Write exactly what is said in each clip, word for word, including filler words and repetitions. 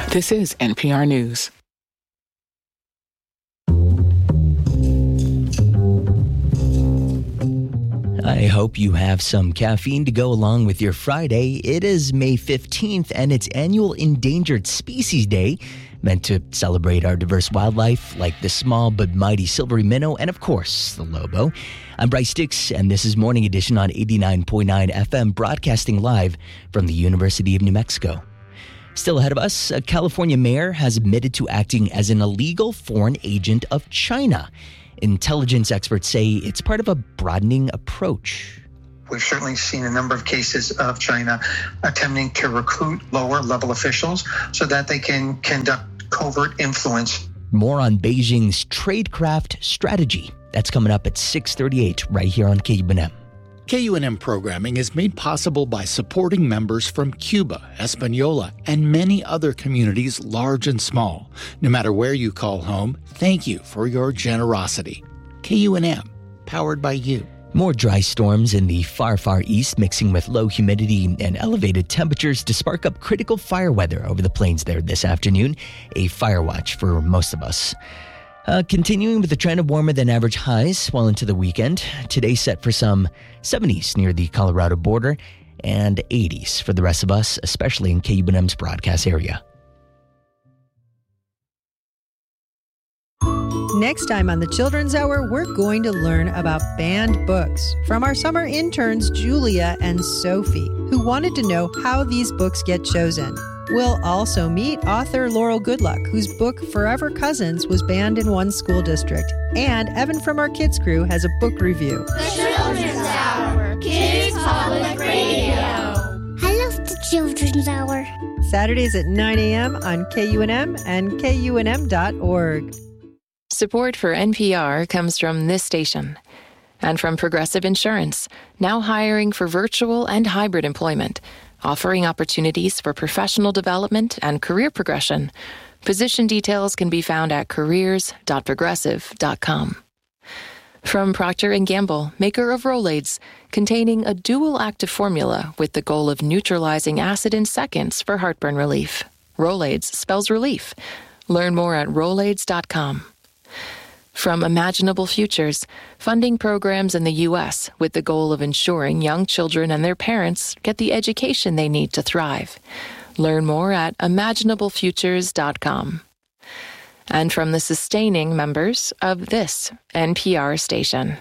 This is N P R News. I hope you have some caffeine to go along with your Friday. It is May fifteenth, and it's annual Endangered Species Day, meant to celebrate our diverse wildlife like the small but mighty silvery minnow and, of course, the lobo. I'm Bryce Dix, and this is Morning Edition on eighty-nine point nine F M, broadcasting live from the University of New Mexico. Still ahead of us, a California mayor has admitted to acting as an illegal foreign agent of China. Intelligence experts say it's part of a broadening approach. We've certainly seen a number of cases of China attempting to recruit lower-level officials so that they can conduct covert influence. More on Beijing's tradecraft strategy. That's coming up at six thirty-eight right here on K U N M. K U N M programming is made possible by supporting members from Cuba, Hispaniola, and many other communities, large and small. No matter where you call home, thank you for your generosity. K U N M, powered by you. More dry storms in the far, far east, mixing with low humidity and elevated temperatures to spark up critical fire weather over the plains there this afternoon. A fire watch for most of us. Uh, continuing with the trend of warmer than average highs well into the weekend. Today set for some seventies near the Colorado border and eighties for the rest of us, especially in K U N M's broadcast area. Next time on the Children's Hour, we're going to learn about banned books from our summer interns, Julia and Sophie, who wanted to know how these books get chosen. We'll also meet author Laurel Goodluck, whose book Forever Cousins was banned in one school district. And Evan from our kids crew has a book review. The Children's Hour, Kids Public Radio. I love the Children's Hour. Saturdays at nine a.m. on K U N M and K U N M dot org. Support for N P R comes from this station and from Progressive Insurance, now hiring for virtual and hybrid employment, offering opportunities for professional development and career progression. Position details can be found at careers dot progressive dot com. From Procter and Gamble, maker of Rolaids, containing a dual active formula with the goal of neutralizing acid in seconds for heartburn relief. Rolaids spells relief. Learn more at rolaids dot com. From Imaginable Futures, funding programs in the U S with the goal of ensuring young children and their parents get the education they need to thrive. Learn more at imaginable futures dot com. And from the sustaining members of this N P R station.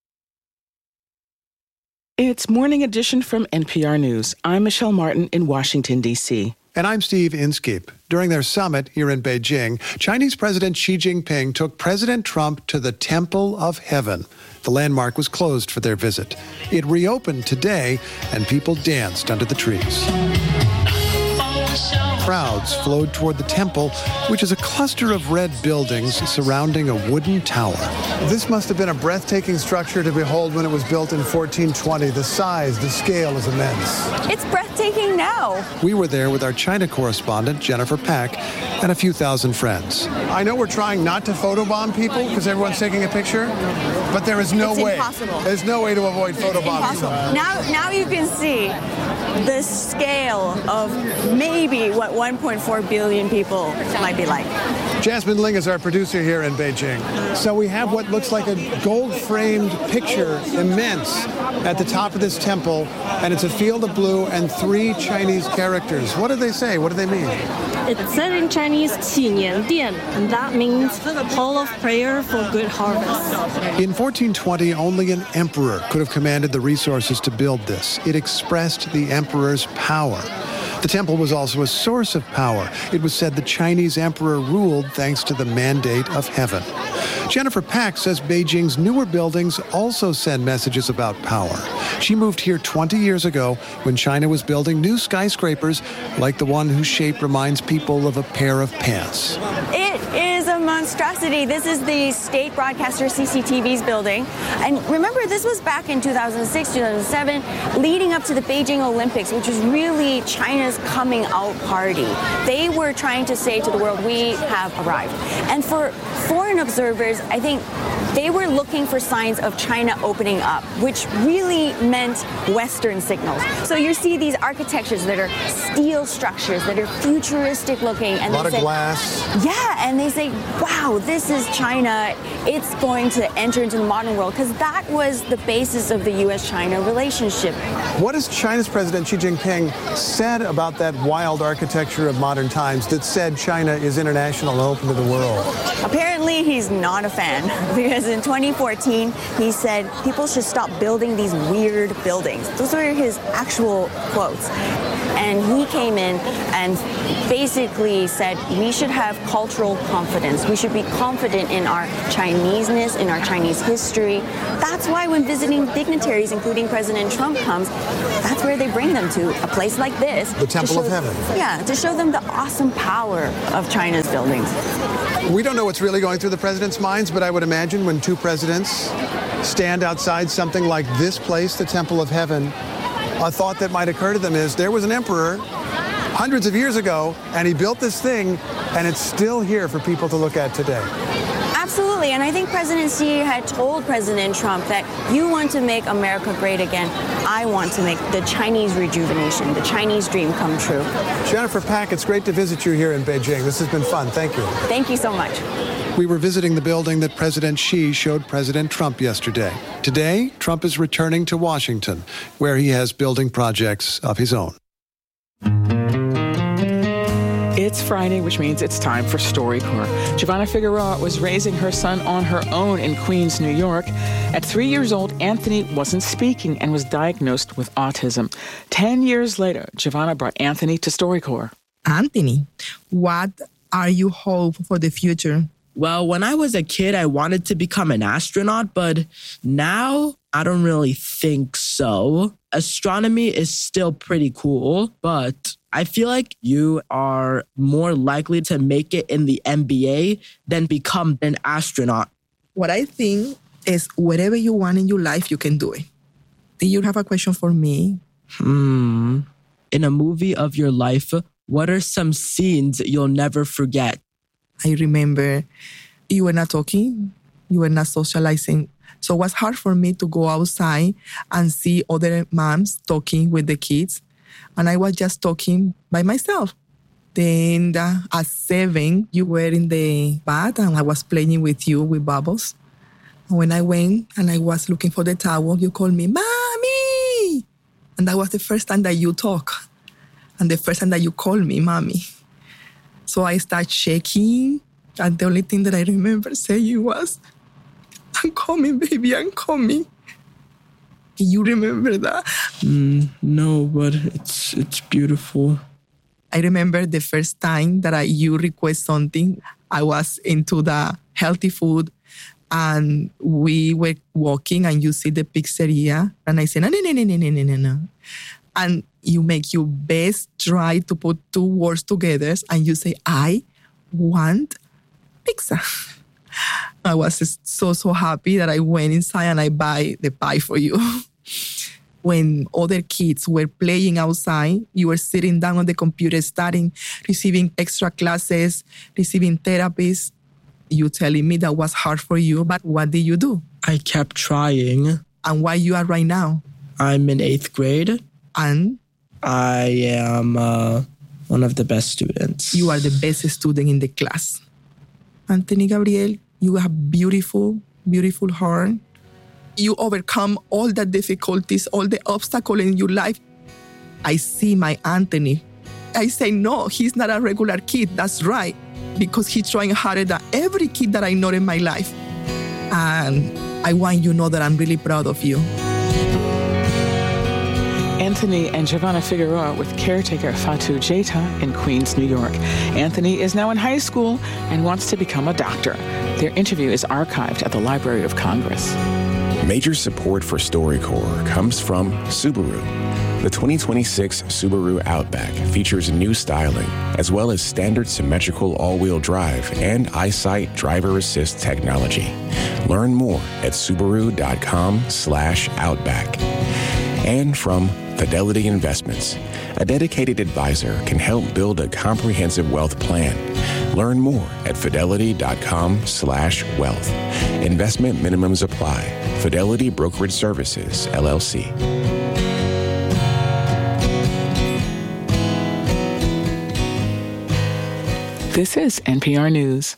It's Morning Edition from N P R News. I'm Michelle Martin in Washington, D C And I'm Steve Inskeep. During their summit here in Beijing, Chinese President Xi Jinping took President Trump to the Temple of Heaven. The landmark was closed for their visit. It reopened today, and people danced under the trees. Crowds flowed toward the temple, which is a cluster of red buildings surrounding a wooden tower. This must have been a breathtaking structure to behold when it was built in fourteen twenty. The size, the scale is immense. It's breathtaking now. We were there with our China correspondent, Jennifer Pack, and a few thousand friends. I know we're trying not to photobomb people because everyone's taking a picture, but there is no it's way. Impossible. There's no way to avoid photobombing. Now, now you can see the scale of maybe what one point four billion people might be like. Jasmine Ling is our producer here in Beijing. So we have what looks like a gold-framed picture, immense, at the top of this temple, and it's a field of blue and three Chinese characters. What do they say? What do they mean? It said in Chinese, 祈年殿, and that means hall of prayer for good harvest. In fourteen twenty, only an emperor could have commanded the resources to build this. It expressed the emperor's power. The temple was also a source of power. It was said the Chinese emperor ruled thanks to the mandate of heaven. Jennifer Pack says Beijing's newer buildings also send messages about power. She moved here twenty years ago when China was building new skyscrapers like the one whose shape reminds people of a pair of pants. It is a monstrosity. This is the state broadcaster C C T V's building. And remember, this was back in two thousand six, two thousand seven, leading up to the Beijing Olympics, which was really China's coming out party. They were trying to say to the world, we have arrived. And for foreign observers, I think they were looking for signs of China opening up, which really meant Western signals. So you see these architectures that are steel structures, that are futuristic looking. And a lot they of say, glass. Yeah, and they say, wow, this is China. It's going to enter into the modern world, because that was the basis of the U S China relationship. What has China's President Xi Jinping said about that wild architecture of modern times that said China is international and open to the world? Apparently, he's not a fan, because in twenty fourteen, he said people should stop building these weird buildings. Those were his actual quotes. And he came in and basically said we should have cultural confidence. We should be confident in our Chineseness, in our Chinese history. That's why when visiting dignitaries, including President Trump, comes, that's where they bring them to, a place like this. The Temple show, of Heaven. Yeah, to show them the awesome power of China's buildings. We don't know what's really going through the president's minds, but I would imagine when two presidents stand outside something like this place, the Temple of Heaven, a thought that might occur to them is there was an emperor hundreds of years ago, and he built this thing, and it's still here for people to look at today. Absolutely, and I think President Xi had told President Trump that you want to make America great again. I want to make the Chinese rejuvenation, the Chinese dream come true. Jennifer Pak, it's great to visit you here in Beijing. This has been fun. Thank you. Thank you so much. We were visiting the building that President Xi showed President Trump yesterday. Today, Trump is returning to Washington, where he has building projects of his own. It's Friday, which means it's time for StoryCorps. Giovanna Figueroa was raising her son on her own in Queens, New York. At three years old, Anthony wasn't speaking and was diagnosed with autism. Ten years later, Giovanna brought Anthony to StoryCorps. Anthony, what are you hope for the future? Well, when I was a kid, I wanted to become an astronaut, but now I don't really think so. Astronomy is still pretty cool, but I feel like you are more likely to make it in the N B A than become an astronaut. What I think is whatever you want in your life, you can do it. Do you have a question for me? Hmm. In a movie of your life, what are some scenes you'll never forget? I remember you were not talking, you were not socializing. So it was hard for me to go outside and see other moms talking with the kids. And I was just talking by myself. Then uh, at seven, you were in the bath and I was playing with you with bubbles. And when I went and I was looking for the towel, you called me, Mommy! And that was the first time that you talk. And the first time that you called me, Mommy. So I started shaking. And the only thing that I remember saying was, I'm coming, baby, I'm coming. Do you remember that? Mm, no, but it's it's beautiful. I remember the first time that I, you request something. I was into the healthy food and we were walking and you see the pizzeria. And I said, no, no, no, no, no, no, no, no. And you make your best try to put two words together and you say, I want pizza. I was so, so happy that I went inside and I buy the pie for you. When other kids were playing outside, you were sitting down on the computer, studying, receiving extra classes, receiving therapies. You telling me that was hard for you, but what did you do? I kept trying. And where you are right now? I'm in eighth grade. And? I am uh, one of the best students. You are the best student in the class. Anthony Gabriel, you have beautiful, beautiful heart. You overcome all the difficulties, all the obstacles in your life. I see my Anthony. I say, no, he's not a regular kid. That's right. Because he's trying harder than every kid that I know in my life. And I want you to know that I'm really proud of you. Anthony and Giovanna Figueroa with caretaker Fatou Jaita in Queens, New York. Anthony is now in high school and wants to become a doctor. Their interview is archived at the Library of Congress. Major support for StoryCorps comes from Subaru. The twenty twenty-six Subaru Outback features new styling, as well as standard symmetrical all-wheel drive and EyeSight driver assist technology. Learn more at Subaru.com slash Outback. And from Fidelity Investments, a dedicated advisor can help build a comprehensive wealth plan. Learn more at Fidelity.com slash wealth. Investment minimums apply. Fidelity Brokerage Services, L L C. This is N P R News.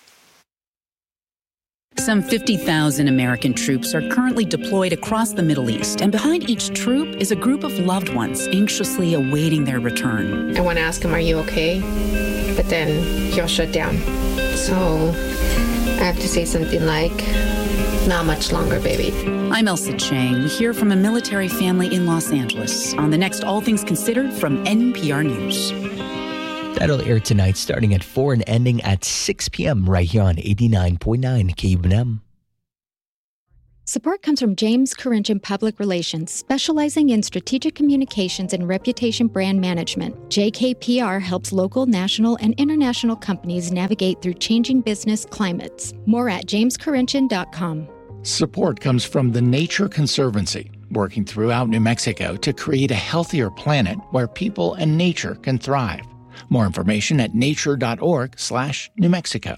Some fifty thousand American troops are currently deployed across the Middle East, and behind each troop is a group of loved ones anxiously awaiting their return. I want to ask him, are you okay? But then he'll shut down. So I have to say something like, not much longer, baby. I'm Elsa Chang. We hear from a military family in Los Angeles on the next All Things Considered from N P R News. That'll air tonight starting at four and ending at six p.m. right here on eighty-nine point nine K U N M. Support comes from James Corrinchin Public Relations, specializing in strategic communications and reputation brand management. J K P R helps local, national, and international companies navigate through changing business climates. More at james corrinchin dot com. Support comes from the Nature Conservancy, working throughout New Mexico to create a healthier planet where people and nature can thrive. More information at nature.org slash New Mexico.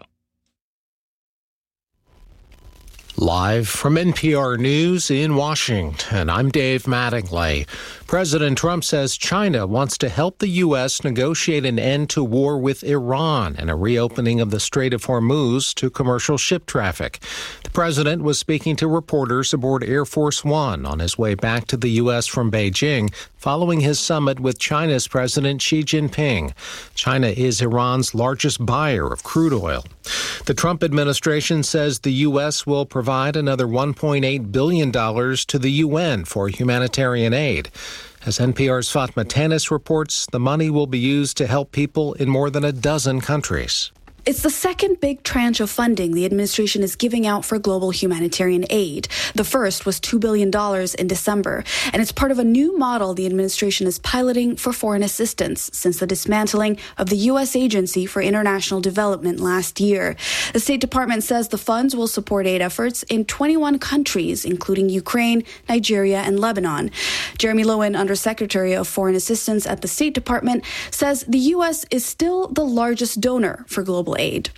Live from N P R News in Washington, I'm Dave Mattingly. President Trump says China wants to help the U S negotiate an end to war with Iran and a reopening of the Strait of Hormuz to commercial ship traffic. The president was speaking to reporters aboard Air Force One on his way back to the U S from Beijing following his summit with China's President Xi Jinping. China is Iran's largest buyer of crude oil. The Trump administration says the U S will provide another one point eight billion dollars to the U N for humanitarian aid. As N P R's Fatma Tanis reports, the money will be used to help people in more than a dozen countries. It's the second big tranche of funding the administration is giving out for global humanitarian aid. The first was two billion dollars in December, and it's part of a new model the administration is piloting for foreign assistance since the dismantling of the U S Agency for International Development last year. The State Department says the funds will support aid efforts in twenty-one countries, including Ukraine, Nigeria, and Lebanon. Jeremy Lowen, Undersecretary of Foreign Assistance at the State Department, says the U S is still the largest donor for global aid.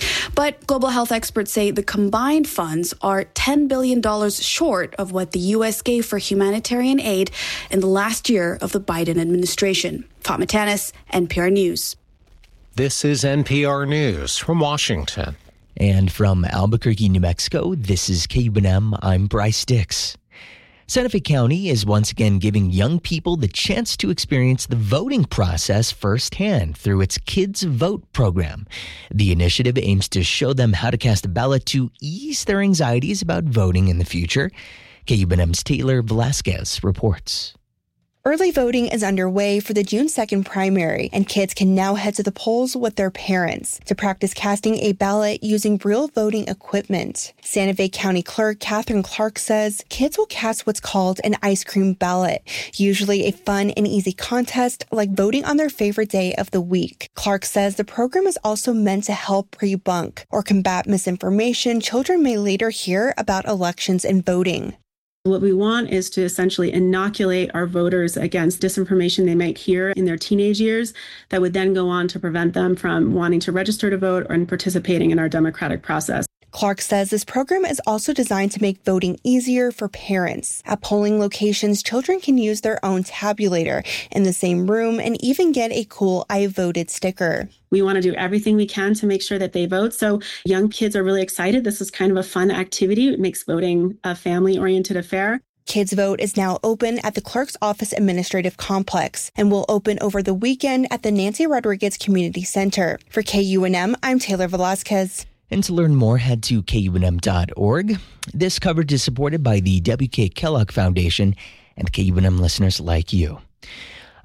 But global health experts say the combined funds are ten billion dollars short of what the U S gave for humanitarian aid in the last year of the Biden administration. Fatma Tanis, N P R News. This is N P R News from Washington. And from Albuquerque, New Mexico, this is K U N M. I'm Bryce Dix. Santa Fe County is once again giving young people the chance to experience the voting process firsthand through its Kids Vote program. The initiative aims to show them how to cast a ballot to ease their anxieties about voting in the future. K U N M's Taylor Velasquez reports. Early voting is underway for the June second primary, and kids can now head to the polls with their parents to practice casting a ballot using real voting equipment. Santa Fe County Clerk Catherine Clark says kids will cast what's called an ice cream ballot, usually a fun and easy contest like voting on their favorite day of the week. Clark says the program is also meant to help debunk or combat misinformation children may later hear about elections and voting. What we want is to essentially inoculate our voters against disinformation they might hear in their teenage years that would then go on to prevent them from wanting to register to vote or participating in our democratic process. Clark says this program is also designed to make voting easier for parents. At polling locations, children can use their own tabulator in the same room and even get a cool I voted sticker. We want to do everything we can to make sure that they vote. So young kids are really excited. This is kind of a fun activity. It makes voting a family-oriented affair. Kids Vote is now open at the Clerk's Office Administrative Complex and will open over the weekend at the Nancy Rodriguez Community Center. For K U N M, I'm Taylor Velasquez. And to learn more, head to K U N M dot org. This coverage is supported by the W K Kellogg Foundation and K U N M listeners like you.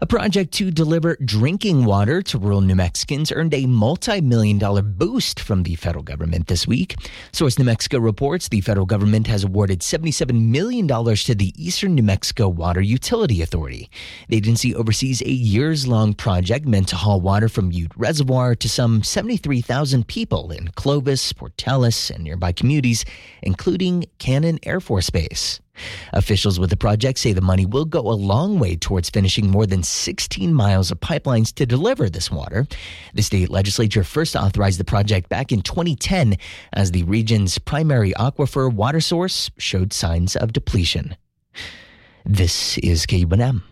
A project to deliver drinking water to rural New Mexicans earned a multi-million dollar boost from the federal government this week. Source New Mexico reports the federal government has awarded seventy-seven million dollars to the Eastern New Mexico Water Utility Authority. The agency oversees a years-long project meant to haul water from Ute Reservoir to some seventy-three thousand people in Clovis, Portales, and nearby communities, including Cannon Air Force Base. Officials with the project say the money will go a long way towards finishing more than sixteen miles of pipelines to deliver this water. The state legislature first authorized the project back in twenty ten as the region's primary aquifer water source showed signs of depletion. This is K U N M.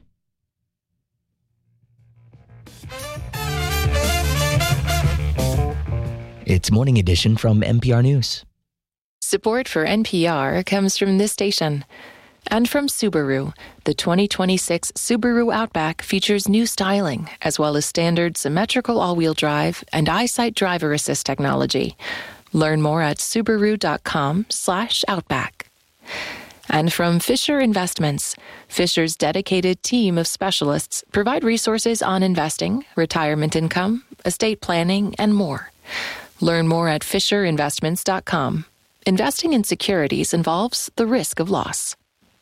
It's Morning Edition from N P R News. Support for N P R comes from this station and from Subaru. The twenty twenty-six Subaru Outback features new styling, as well as standard symmetrical all-wheel drive and EyeSight driver assist technology. Learn more at Subaru.com slash Outback. And from Fisher Investments. Fisher's dedicated team of specialists provide resources on investing, retirement income, estate planning, and more. Learn more at Fisher Investments dot com. Investing in securities involves the risk of loss.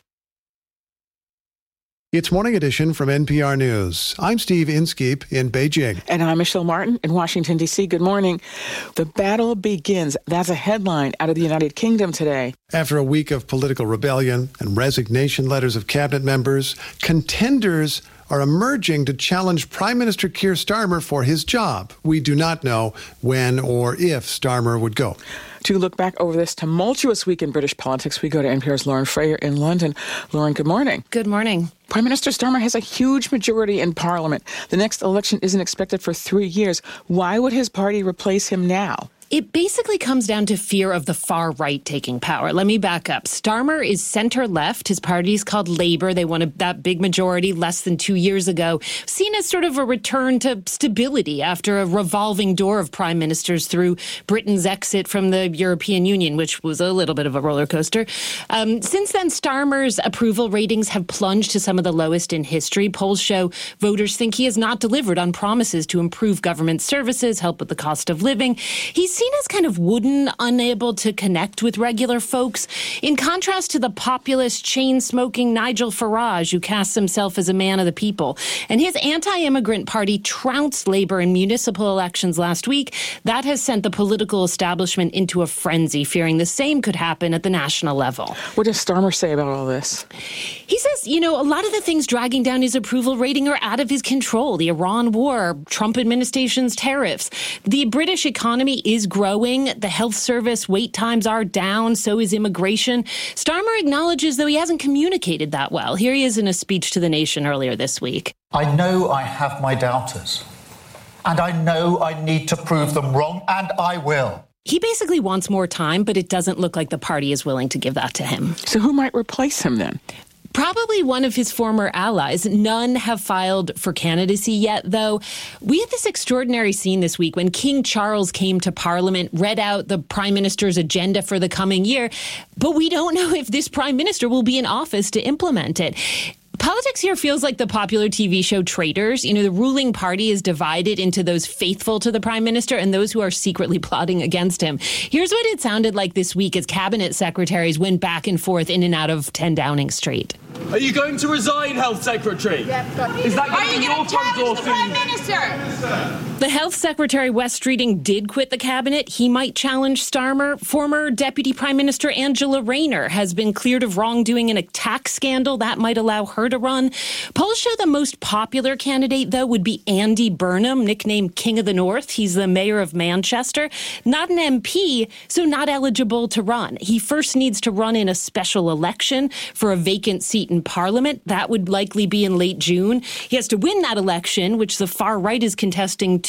It's Morning Edition from N P R News. I'm Steve Inskeep in Beijing. And I'm Michelle Martin in Washington, D C. Good morning. The battle begins. That's a headline out of the United Kingdom today. After a week of political rebellion and resignation letters of cabinet members, contenders are emerging to challenge Prime Minister Keir Starmer for his job. We do not know when or if Starmer would go. To look back over this tumultuous week in British politics, we go to N P R's Lauren Frayer in London. Lauren, good morning. Good morning. Prime Minister Starmer has a huge majority in Parliament. The next election isn't expected for three years. Why would his party replace him now? It basically comes down to fear of the far right taking power. Let me back up. Starmer is center-left. His party is called Labour. They won a, that big majority less than two years ago, seen as sort of a return to stability after a revolving door of prime ministers through Britain's exit from the European Union, which was a little bit of a roller coaster. Um, since then, Starmer's approval ratings have plunged to some of the lowest in history. Polls show voters think he has not delivered on promises to improve government services, help with the cost of living. He's seen as kind of wooden, unable to connect with regular folks, in contrast to the populist, chain-smoking Nigel Farage, who casts himself as a man of the people. And his anti-immigrant party trounced Labour in municipal elections last week. That has sent the political establishment into a frenzy, fearing the same could happen at the national level. What does Starmer say about all this? He says, you know, a lot of the things dragging down his approval rating are out of his control. The Iran war, Trump administration's tariffs. The British economy is growing. The health service wait times are down. So is immigration. Starmer acknowledges, though, he hasn't communicated that well. Here he is in a speech to the nation earlier this week. I know I have my doubters, and I know I need to prove them wrong, and I will. He basically wants more time, but it doesn't look like the party is willing to give that to him. So who might replace him then? Probably one of his former allies. None have filed for candidacy yet, though. We had this extraordinary scene this week when King Charles came to Parliament, read out the Prime Minister's agenda for the coming year, but we don't know if this Prime Minister will be in office to implement it. Politics here feels like the popular T V show Traitors. You know, the ruling party is divided into those faithful to the prime minister and those who are secretly plotting against him. Here's what it sounded like this week as cabinet secretaries went back and forth in and out of ten Downing Street. Are you going to resign, Health Secretary? Yep. Is that Are you going to challenge the Prime Minister? The Health Secretary, Wes Streeting, did quit the cabinet. He might challenge Starmer. Former Deputy Prime Minister Angela Rayner has been cleared of wrongdoing in a tax scandal. That might allow her to run. Polls show the most popular candidate, though, would be Andy Burnham, nicknamed King of the North. He's the mayor of Manchester. Not an M P, so not eligible to run. He first needs to run in a special election for a vacant seat in Parliament. That would likely be in late June. He has to win that election, which the far right is contesting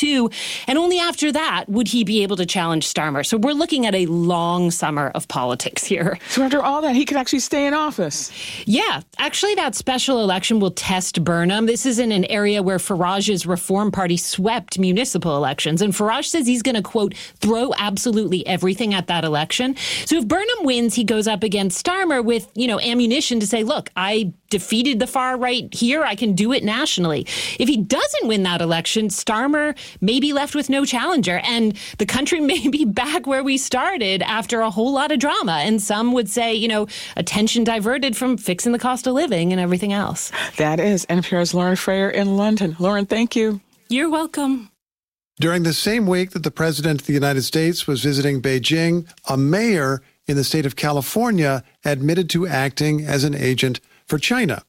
twenty-two. And only after that would he be able to challenge Starmer. So we're looking at a long summer of politics here. So after all that, he could actually stay in office. Yeah, actually that special election will test Burnham. This is in an area where Farage's Reform Party swept municipal elections. And Farage says he's going to, quote, throw absolutely everything at that election. So if Burnham wins, he goes up against Starmer with, you know, ammunition to say, look, I defeated the far right here. I can do it nationally. If he doesn't win that election, Starmer may be left with no challenger. And the country may be back where we started after a whole lot of drama. And some would say, you know, attention diverted from fixing the cost of living and everything else. That is N P R's Lauren Frayer in London. Lauren, thank you. You're welcome. During the same week that the President of the United States was visiting Beijing, a mayor in the state of California admitted to acting as an agent for China.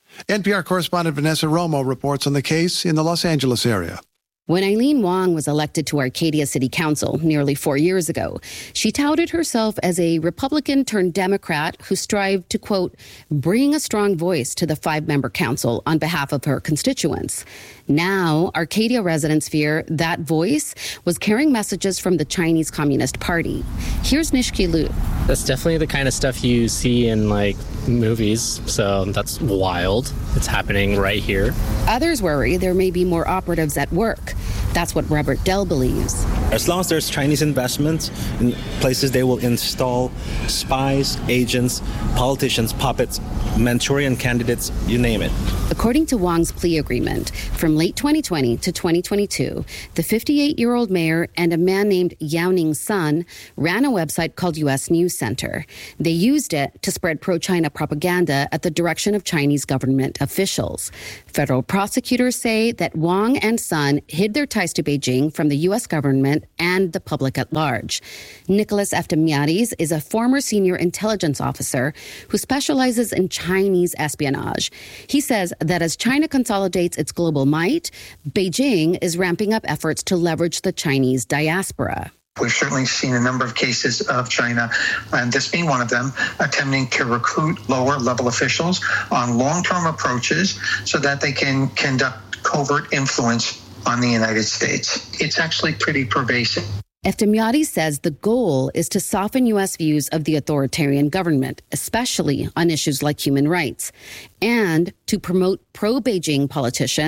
N P R correspondent Vanessa Romo reports on the case in the Los Angeles area. When Eileen Wong was elected to Arcadia City Council nearly four years ago, she touted herself as a Republican turned Democrat who strived to, quote, bring a strong voice to the five-member council on behalf of her constituents. Now, Arcadia residents fear that voice was carrying messages from the Chinese Communist Party. Here's Nishki Liu. That's definitely the kind of stuff you see in, like, movies, so that's wild. It's happening right here. Others worry there may be more operatives at work. That's what Robert Dell believes. As long as there's Chinese investment in places, they will install spies, agents, politicians, puppets, Manchurian candidates, you name it. According to Wong's plea agreement, from late twenty twenty to twenty twenty-two, the fifty-eight-year-old mayor and a man named Yao Ning's son ran a website called U S News Center. They used it to spread pro-China propaganda at the direction of Chinese government officials. Federal prosecutors say that Wong and son hid their ties to Beijing from the U S government and the public at large. Nicholas Eftimiades is a former senior intelligence officer who specializes in Chinese espionage. He says that as China consolidates its global might, Beijing is ramping up efforts to leverage the Chinese diaspora. We've certainly seen a number of cases of China, and this being one of them, attempting to recruit lower-level officials on long-term approaches so that they can conduct covert influence on the United States. It's actually pretty pervasive. Eftimiades says the goal is to soften U S views of the authoritarian government, especially on issues like human rights, and to promote pro-Beijing politicians